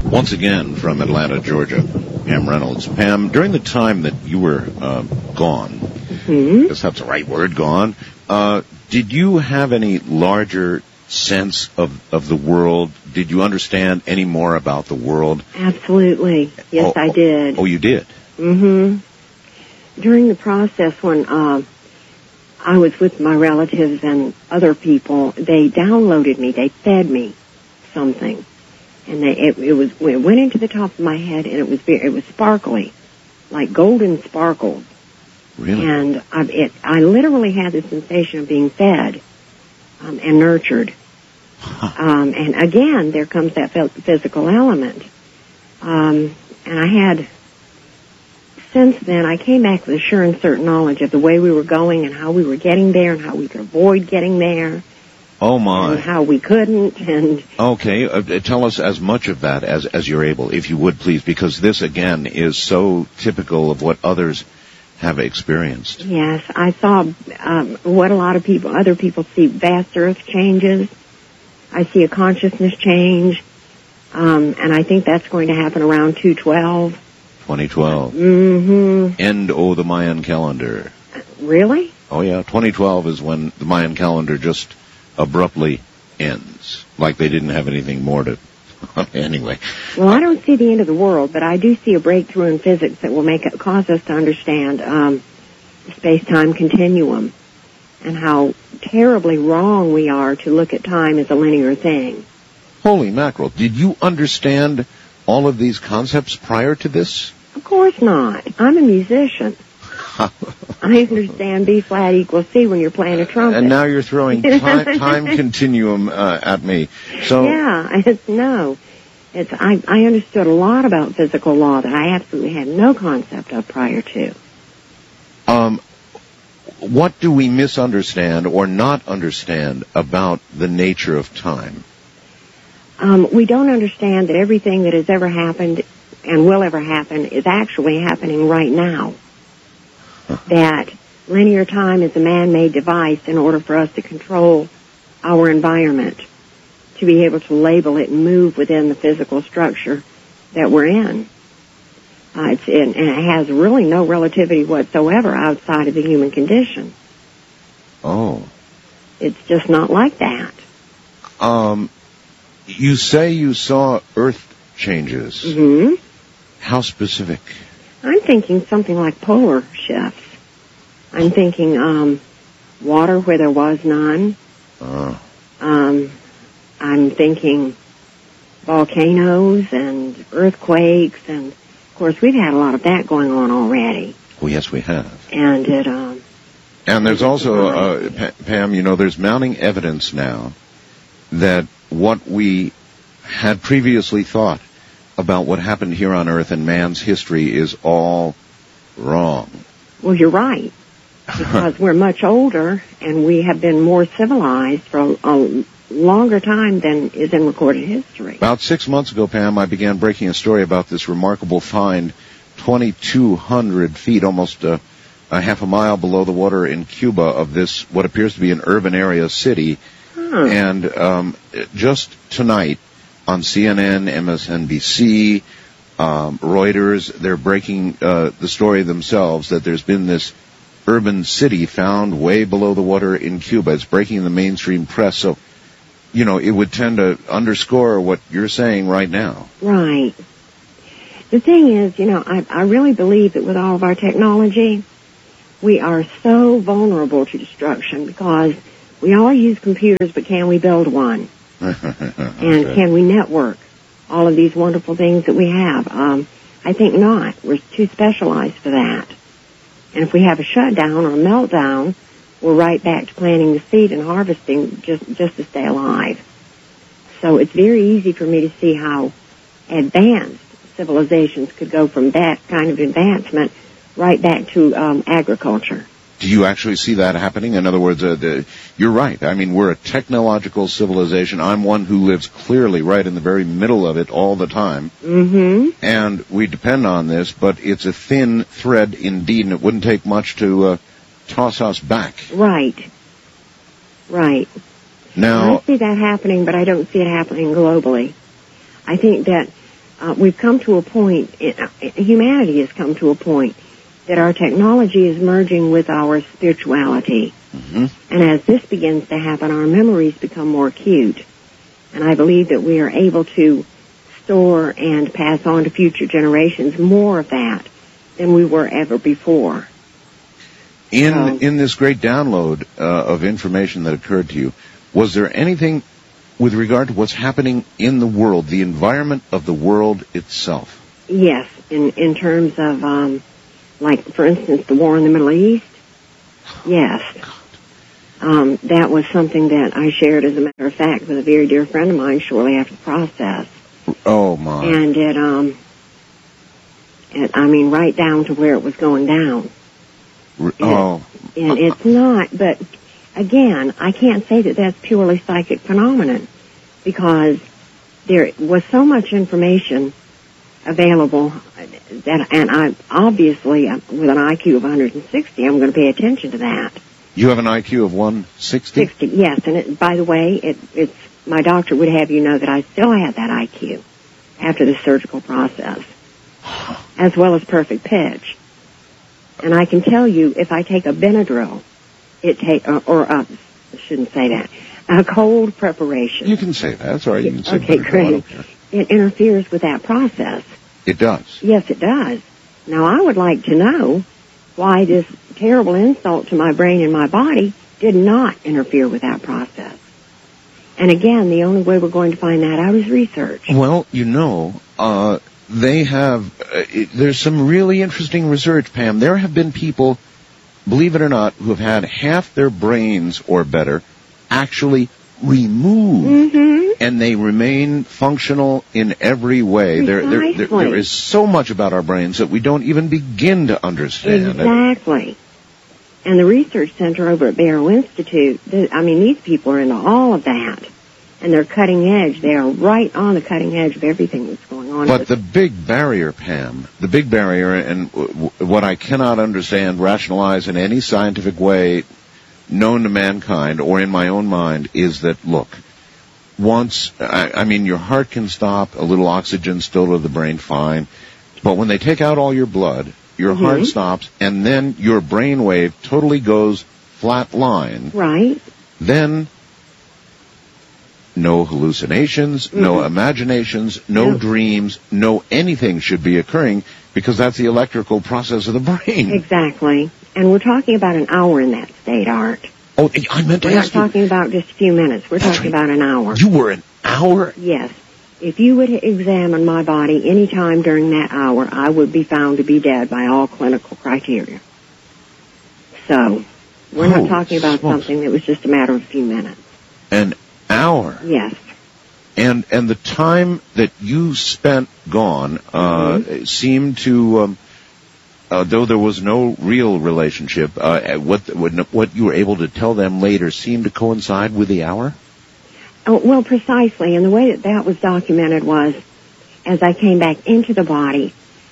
Once again from Atlanta, Georgia, Pam Reynolds. Pam, during the time that you were gone, I guess that's the right word, gone, did you have any larger sense of the world? Did you understand any more about the world? Absolutely. Yes, I did. Oh, you did? Mm-hmm. During the process when I was with my relatives and other people, they downloaded me, they fed me something. And it went into the top of my head, and it was sparkly, like golden sparkles. Really? And I literally had the sensation of being fed and nurtured. And again, there comes that physical element. And I had, since then, I came back with a sure and certain knowledge of the way we were going and how we were getting there and how we could avoid getting there. Oh, my. And how we couldn't. And okay, tell us as much of that as you're able, if you would, please, because this, again, is so typical of what others have experienced. Yes, I saw what a lot of other people see, vast earth changes. I see a consciousness change, and I think that's going to happen around 2012. 2012. Mm-hmm. End of the Mayan calendar. Really? Oh, yeah, 2012 is when the Mayan calendar just abruptly ends, like they didn't have anything more to... Anyway. Well, I don't see the end of the world, but I do see a breakthrough in physics that will cause us to understand the space-time continuum and how terribly wrong we are to look at time as a linear thing. Holy mackerel. Did you understand all of these concepts prior to this? Of course not. I'm a musician. I understand B flat equals C when you're playing a trumpet. And now you're throwing time continuum at me. So yeah, I understood a lot about physical law that I absolutely had no concept of prior to. What do we misunderstand or not understand about the nature of time? We don't understand that everything that has ever happened and will ever happen is actually happening right now. That linear time is a man-made device in order for us to control our environment, to be able to label it and move within the physical structure that we're in. And it has really no relativity whatsoever outside of the human condition. Oh. It's just not like that. You say you saw Earth changes. Mm-hmm. How specific? I'm thinking something like polar shifts. I'm thinking water where there was none. I'm thinking volcanoes and earthquakes, and of course we've had a lot of that going on already. Oh, yes, we have. And and there's also, Pam, there's mounting evidence now that what we had previously thought about what happened here on Earth and man's history is all wrong. Well, you're right, because we're much older and we have been more civilized for a longer time than is in recorded history. About 6 months ago, Pam, I began breaking a story about this remarkable find, 2,200 feet, almost a half a mile below the water in Cuba, of this, what appears to be an urban area city. And just tonight on CNN, MSNBC, Reuters, they're breaking the story themselves that there's been this urban city found way below the water in Cuba. It's breaking the mainstream press. So, it would tend to underscore what you're saying right now. Right. The thing is, I really believe that with all of our technology, we are so vulnerable to destruction because we all use computers, but can we build one? And can we network all of these wonderful things that we have? I think not. We're too specialized for that. And if we have a shutdown or a meltdown, we're right back to planting the seed and harvesting just to stay alive. So it's very easy for me to see how advanced civilizations could go from that kind of advancement right back to agriculture. Do you actually see that happening? In other words, you're right. I mean, we're a technological civilization. I'm one who lives clearly right in the very middle of it all the time. Mm-hmm. And we depend on this, but it's a thin thread indeed, and it wouldn't take much to toss us back. Right. Now, I see that happening, but I don't see it happening globally. I think that we've come to a point, humanity has come to a point that our technology is merging with our spirituality. Mm-hmm. And as this begins to happen, our memories become more acute. And I believe that we are able to store and pass on to future generations more of that than we were ever before. In this great download of information that occurred to you, was there anything with regard to what's happening in the world, the environment of the world itself? Yes, in terms of, like, for instance, the war in the Middle East? Yes. That was something that I shared, as a matter of fact, with a very dear friend of mine shortly after the process. Oh, my. And right down to where it was going down. And it's not, but again, I can't say that that's purely psychic phenomenon, because there was so much information available that, and I obviously, with an IQ of 160, I'm going to pay attention to that. You have an IQ of 160? 60, yes. And by the way, it's my doctor would have you know that I still had that IQ after the surgical process, as well as perfect pitch. And I can tell you, if I take a Benadryl, I shouldn't say that, a cold preparation. You can say that. That's all right. You can say okay, great. It interferes with that process. It does? Yes, it does. Now, I would like to know why this terrible insult to my brain and my body did not interfere with that process. And again, the only way we're going to find that out is research. Well, they have, there's some really interesting research, Pam. There have been people, believe it or not, who have had half their brains or better actually removed, and they remain functional in every way. There is so much about our brains that we don't even begin to understand. Exactly. And the research center over at Barrow Institute, these people are into all of that. And they're cutting edge. They are right on the cutting edge of everything that's going on. But the big barrier, Pam, and what I cannot understand, rationalize in any scientific way known to mankind or in my own mind, is that, look, your heart can stop, a little oxygen still to the brain, fine. But when they take out all your blood, your heart stops, and then your brain wave totally goes flat line. Right. Then no hallucinations, no imaginations, no dreams, no anything should be occurring, because that's the electrical process of the brain. Exactly. And we're talking about an hour in that state, Art. Oh, I meant to ask you. We're not talking about just a few minutes. We're talking about an hour. You were an hour? Yes. If you would examine my body any time during that hour, I would be found to be dead by all clinical criteria. So, we're not talking about something that was just a matter of a few minutes. An hour? Yes. And the time that you spent gone seemed to, though there was no real relationship, what you were able to tell them later seemed to coincide with the hour? Oh, well, precisely. And the way that was documented was, as I came back into the body,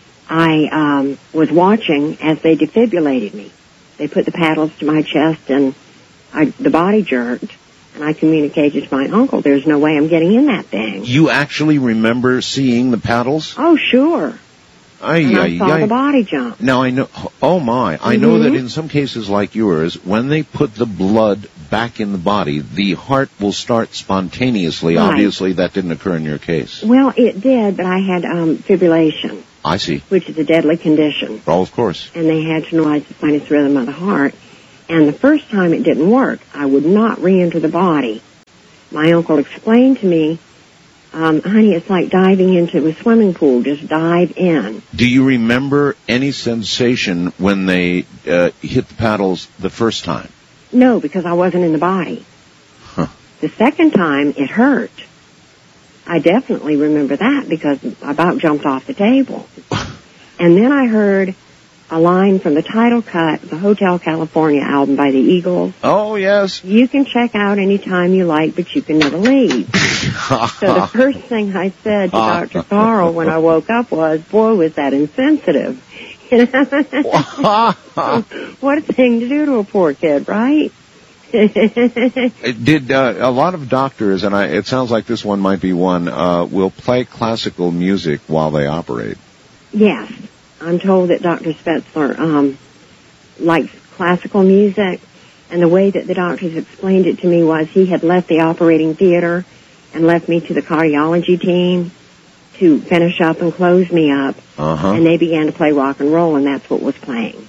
I was watching as they defibrillated me. They put the paddles to my chest, and the body jerked. And I communicated to my uncle, there's no way I'm getting in that thing. You actually remember seeing the paddles? Oh, sure. I saw the body jump. Now I know, I know that in some cases like yours, when they put the blood back in the body, the heart will start spontaneously. Right. Obviously, that didn't occur in your case. Well, it did, but I had fibrillation. I see. Which is a deadly condition. Oh, of course. And they had to analyze the sinus rhythm of the heart. And the first time it didn't work. I would not re-enter the body. My uncle explained to me, honey, it's like diving into a swimming pool. Just dive in. Do you remember any sensation when they hit the paddles the first time? No, because I wasn't in the body. Huh. The second time, it hurt. I definitely remember that because I about jumped off the table. And then I heard a line from the title cut of the Hotel California album by the Eagles. Oh, yes. You can check out any time you like, but you can never leave. So the first thing I said to Dr. Carl when I woke up was, boy, was that insensitive. What a thing to do to a poor kid, right? Did a lot of doctors, and it sounds like this one might be one, will play classical music while they operate? Yes. I'm told that Dr. Spetzler likes classical music, and the way that the doctors explained it to me was he had left the operating theater and left me to the cardiology team to finish up and close me up, and they began to play rock and roll, and that's what was playing.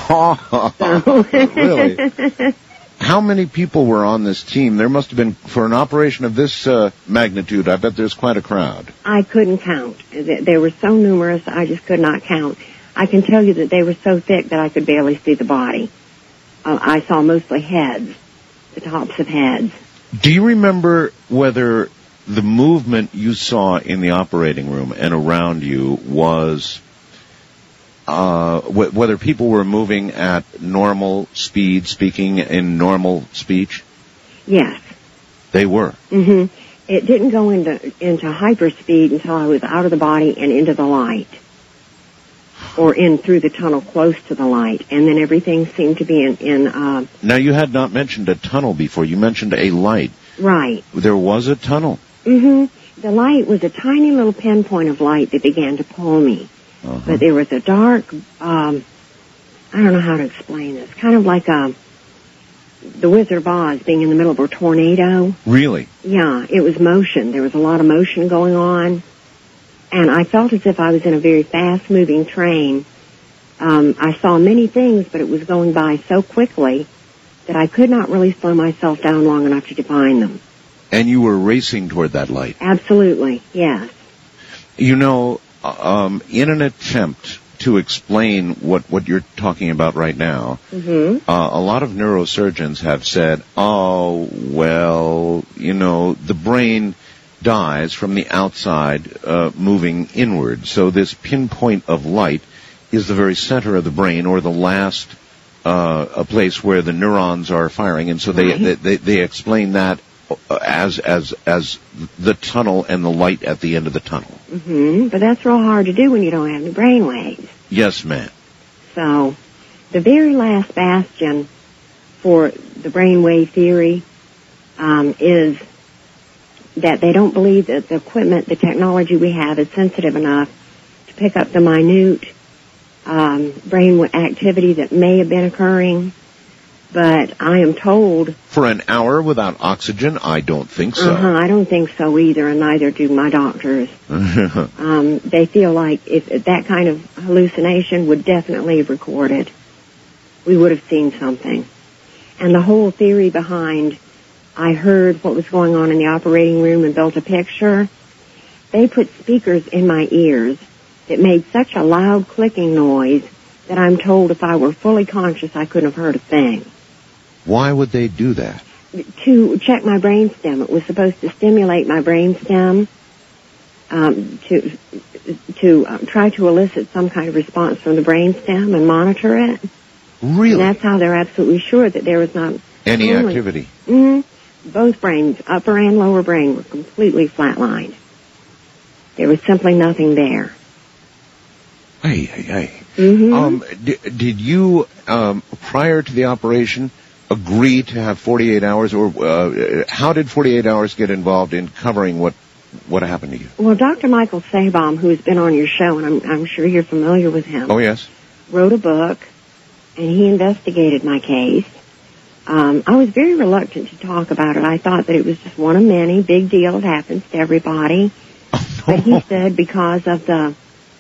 Really? How many people were on this team? There must have been, for an operation of this magnitude, I bet there's quite a crowd. I couldn't count. They were so numerous, I just could not count. I can tell you that they were so thick that I could barely see the body. I saw mostly heads, the tops of heads. Do you remember whether the movement you saw in the operating room and around you was whether people were moving at normal speed, speaking in normal speech? Yes. They were? Mm-hmm. It didn't go into hyperspeed until I was out of the body and into the light, or in through the tunnel close to the light, and then everything seemed to be in Now, you had not mentioned a tunnel before. You mentioned a light. Right. There was a tunnel. Mm-hmm. The light was a tiny little pinpoint of light that began to pull me. But there was a dark, I don't know how to explain this, kind of like the Wizard of Oz being in the middle of a tornado. Really? Yeah, it was motion. There was a lot of motion going on. And I felt as if I was in a very fast-moving train. I saw many things, but it was going by so quickly that I could not really slow myself down long enough to define them. And you were racing toward that light? Absolutely, yes. You know, in an attempt to explain what you're talking about right now, a lot of neurosurgeons have said, oh, well, you know, the brain dies from the outside moving inward. So this pinpoint of light is the very center of the brain, or the last a place where the neurons are firing. And so they explain that as the tunnel and the light at the end of the tunnel. But that's real hard to do when you don't have any brain waves. Yes, ma'am. So the very last bastion for the brainwave theory is that they don't believe that the equipment, the technology we have is sensitive enough to pick up the minute brain activity that may have been occurring. But I am told... For an hour without oxygen? I don't think so. I don't think so either, and neither do my doctors. They feel like if that kind of hallucination would definitely have recorded. We would have seen something. And the whole theory behind, I heard what was going on in the operating room and built a picture. They put speakers in my ears that made such a loud clicking noise that I'm told if I were fully conscious I couldn't have heard a thing. Why would they do that? To check my brainstem. It was supposed to stimulate my brainstem to try to elicit some kind of response from the brainstem and monitor it. Really? And that's how they're absolutely sure that there was not any activity. Both brains, upper and lower brain, were completely flatlined. There was simply nothing there. Hey. Did you, prior to the operation, agree to have 48 hours, or how did 48 hours get involved in covering what happened to you? Well, Dr. Michael Sabom, who has been on your show, and I'm sure you're familiar with him. Oh, yes. Wrote a book, and he investigated my case. I was very reluctant to talk about it. I thought that it was just one of many. Big deal. It happens to everybody. Oh, no. But he said because of the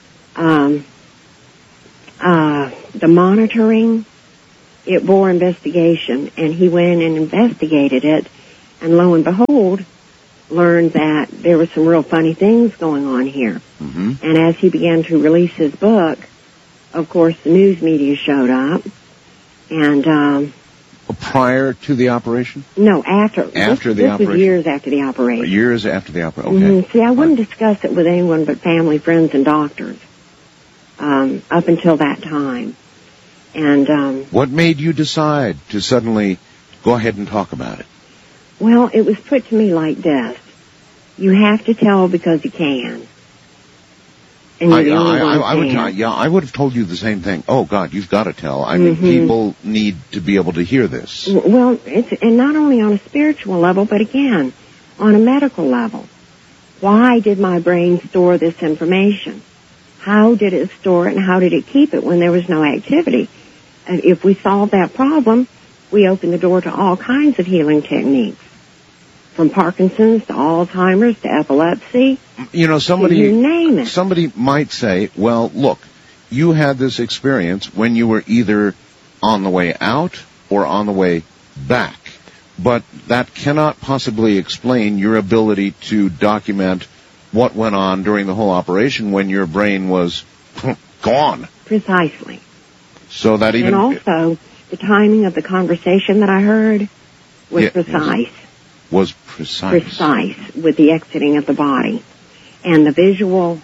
monitoring, it bore investigation, and he went in and investigated it, and lo and behold, learned that there were some real funny things going on here. And as he began to release his book, of course, the news media showed up, and prior to the operation? No, after. After the operation? This was years after the operation. Years after the operation, okay. See, I wouldn't discuss it with anyone but family, friends, and doctors up until that time. And what made you decide to suddenly go ahead and talk about it? Well, it was put to me like this. You have to tell because you can. And you're the only one I would have told you the same thing. Oh, God, you've got to tell. I mean, people need to be able to hear this. Well, and not only on a spiritual level, but again, on a medical level. Why did my brain store this information? How did it store it, and how did it keep it when there was no activity? And if we solve that problem, we open the door to all kinds of healing techniques. From Parkinson's to Alzheimer's to epilepsy. You know, you name it. Somebody might say, well, look, you had this experience when you were either on the way out or on the way back. But that cannot possibly explain your ability to document what went on during the whole operation when your brain was gone. Precisely. So that even... And also, the timing of the conversation that I heard was precise. Was precise. Precise with the exiting of the body. And the visual,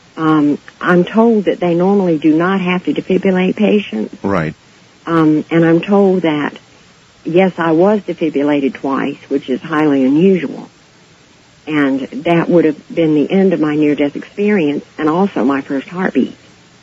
I'm told that they normally do not have to defibrillate patients. Right. And I'm told that, yes, I was defibrillated twice, which is highly unusual. And that would have been the end of my near-death experience and also my first heartbeat.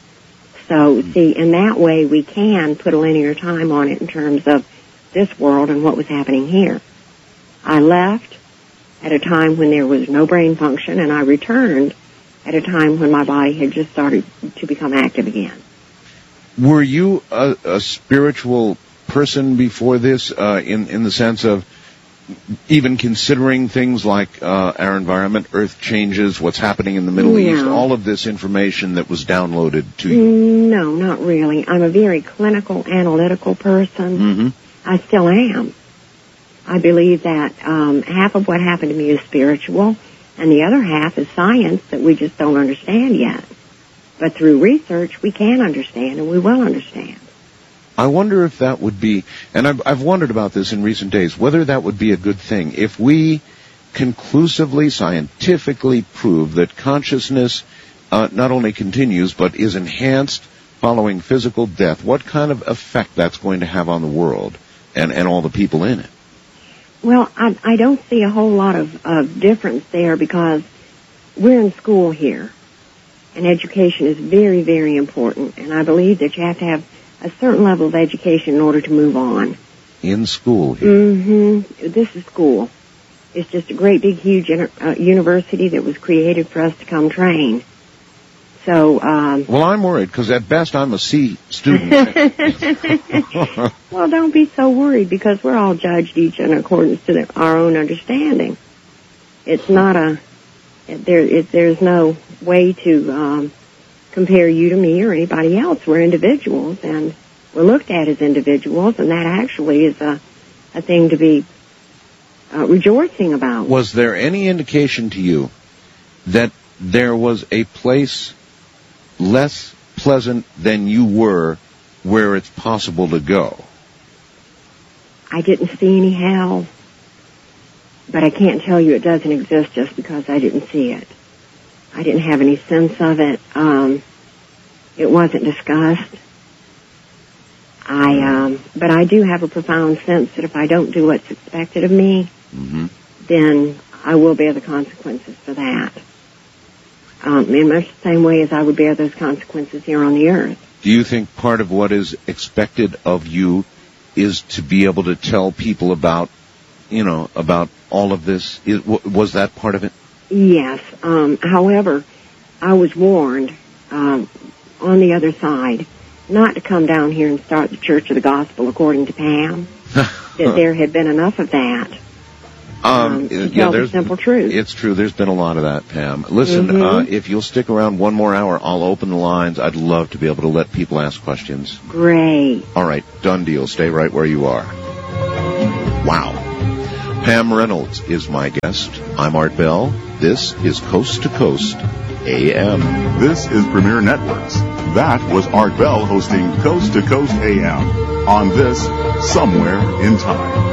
So, see, in that way, we can put a linear time on it in terms of this world and what was happening here. I left at a time when there was no brain function, and I returned at a time when my body had just started to become active again. Were you a spiritual person before this, in the sense of even considering things like our environment, earth changes, what's happening in the Middle East, all of this information that was downloaded to you? No, not really. I'm a very clinical, analytical person. I still am. I believe that half of what happened to me is spiritual, and the other half is science that we just don't understand yet. But through research, we can understand, and we will understand. I wonder if that would be, and I've wondered about this in recent days, whether that would be a good thing. If we conclusively, scientifically prove that consciousness not only continues, but is enhanced following physical death, what kind of effect that's going to have on the world and all the people in it? Well, I don't see a whole lot of difference there because we're in school here, and education is very, very important, and I believe that you have to have a certain level of education in order to move on. In school here? This is school. It's just a great, big, huge university that was created for us to come train. So, well, I'm worried, because at best I'm a C student. Well, don't be so worried, because we're all judged each in accordance to our own understanding. It's not there's no way to compare you to me or anybody else. We're individuals, and we're looked at as individuals, and that actually is a thing to be rejoicing about. Was there any indication to you that there was a place less pleasant than you were where it's possible to go? I didn't see any hell, but I can't tell you it doesn't exist just because I didn't see it. I didn't have any sense of it. It wasn't discussed. But I do have a profound sense that if I don't do what's expected of me, then I will bear the consequences for that. In much the same way as I would bear those consequences here on the earth. Do you think part of what is expected of you is to be able to tell people about all of this? Was that part of it? Yes. However, I was warned on the other side not to come down here and start the Church of the Gospel according to Pam. That there had been enough of that. To tell the simple truth. It's true. There's been a lot of that, Pam. Listen, if you'll stick around one more hour, I'll open the lines. I'd love to be able to let people ask questions. Great. All right, done deal. Stay right where you are. Wow. Pam Reynolds is my guest. I'm Art Bell. This is Coast to Coast AM. This is Premier Networks. That was Art Bell hosting Coast to Coast AM on this Somewhere in Time.